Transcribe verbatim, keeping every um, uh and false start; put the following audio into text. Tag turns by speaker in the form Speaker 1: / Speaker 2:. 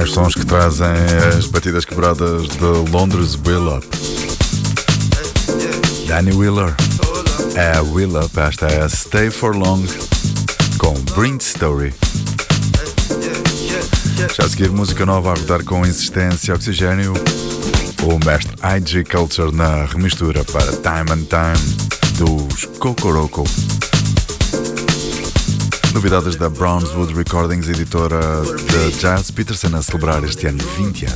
Speaker 1: os sons que trazem as batidas quebradas de Londres. Will Up. Danny Wheeler. É Will Up. Esta é Stay For Long com Bring Story. Já a seguir, música nova a rodar com insistência, Oxigênio. O mestre I G Culture na remistura para Time and Time dos Kokoroko. Novidades da Brownswood Recordings, editora de Jazz Peterson, a celebrar este ano vinte anos.